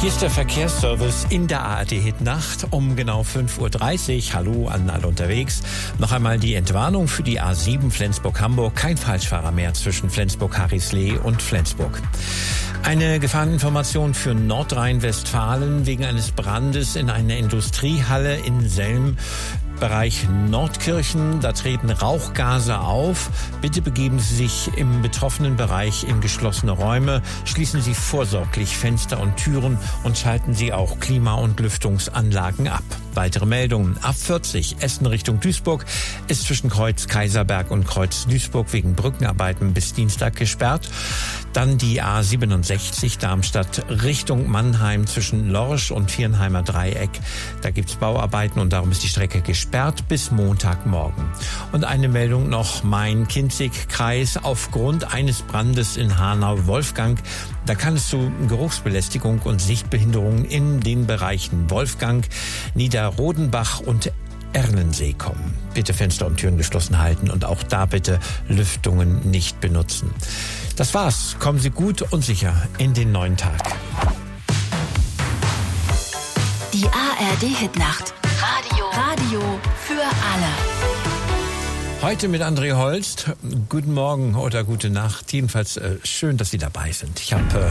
Hier ist der Verkehrsservice in der ARD-Hit-Nacht um genau 5.30 Uhr. Hallo an alle unterwegs. Noch einmal die Entwarnung für die A7 Flensburg-Hamburg. Kein Falschfahrer mehr zwischen Flensburg-Harrislee und Flensburg. Eine Gefahreninformation für Nordrhein-Westfalen wegen eines Brandes in einer Industriehalle in Selm. Bereich Nordkirchen, da treten Rauchgase auf. Bitte begeben Sie sich im betroffenen Bereich in geschlossene Räume. Schließen Sie vorsorglich Fenster und Türen und schalten Sie auch Klima- und Lüftungsanlagen ab. Weitere Meldungen. A40 Essen Richtung Duisburg ist zwischen Kreuz Kaiserberg und Kreuz Duisburg wegen Brückenarbeiten bis Dienstag gesperrt. Dann die A67 Darmstadt Richtung Mannheim zwischen Lorsch und Viernheimer Dreieck. Da gibt's Bauarbeiten und darum ist die Strecke gesperrt bis Montagmorgen. Und eine Meldung noch, Main-Kinzig-Kreis aufgrund eines Brandes in Hanau-Wolfgang. Da kann es zu Geruchsbelästigung und Sichtbehinderungen in den Bereichen Wolfgang, Niederrodenbach und Erlensee kommen. Bitte Fenster und Türen geschlossen halten und auch da bitte Lüftungen nicht benutzen. Das war's. Kommen Sie gut und sicher in den neuen Tag. Die ARD-Hitnacht. Radio für alle. Heute mit André Holst. Guten Morgen oder gute Nacht. Jedenfalls schön, dass Sie dabei sind. Ich habe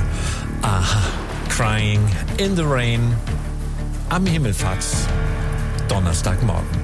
Crying in the Rain am Himmelfahrts Donnerstagmorgen.